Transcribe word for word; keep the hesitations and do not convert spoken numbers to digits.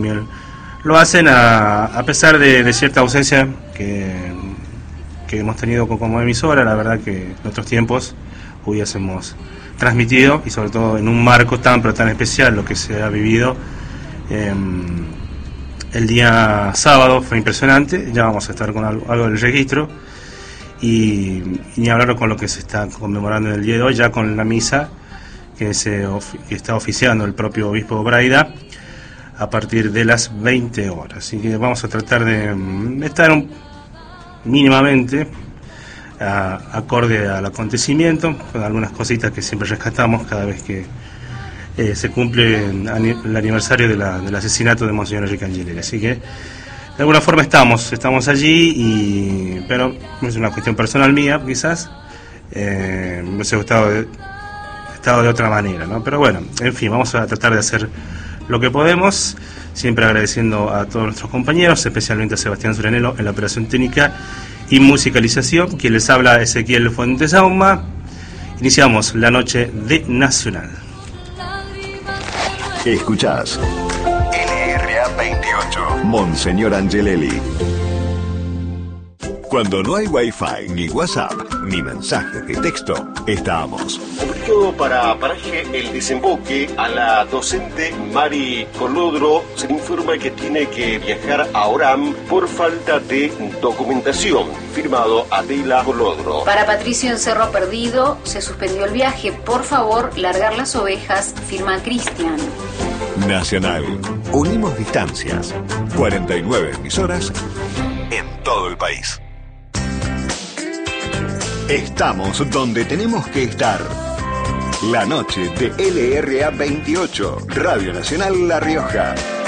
Lo hacen a, a pesar de, de cierta ausencia que, que hemos tenido como emisora. La verdad que en otros tiempos hubiésemos transmitido, y sobre todo en un marco tan pero tan especial, lo que se ha vivido eh, el día sábado fue impresionante. Ya vamos a estar con algo, algo del registro, y, y ni hablar con lo que se está conmemorando en el día de hoy, ya con la misa que, se, que está oficiando el propio obispo Braida a partir de las veinte horas. Así que vamos a tratar de estar un, mínimamente a, acorde al acontecimiento, con algunas cositas que siempre rescatamos cada vez que eh, se cumple el aniversario de la, del asesinato de Monseñor Enrique Angelelli. Así que de alguna forma estamos, estamos allí, y, pero es una cuestión personal mía, quizás, eh, me hubiese gustado de, estado de otra manera, ¿no? Pero bueno, en fin, vamos a tratar de hacer lo que podemos, siempre agradeciendo a todos nuestros compañeros, especialmente a Sebastián Zuranelo en la operación técnica y musicalización. Quien les habla, Ezequiel Fuentes Auma. Iniciamos la noche de Nacional. Escuchás L R A veintiocho, Monseñor Angelelli. Cuando no hay Wi-Fi, ni WhatsApp, ni mensajes de texto, estamos. Obligado para paraje El Desemboque, a la docente Mari Colodro se le informa que tiene que viajar a Orán por falta de documentación. Firmado Adela Colodro. Para Patricio en Cerro Perdido se suspendió el viaje. Por favor, largar las ovejas. Firma Cristian. Nacional. Unimos distancias. cuarenta y nueve emisoras en todo el país. Estamos donde tenemos que estar. La noche de L R A veintiocho, Radio Nacional La Rioja.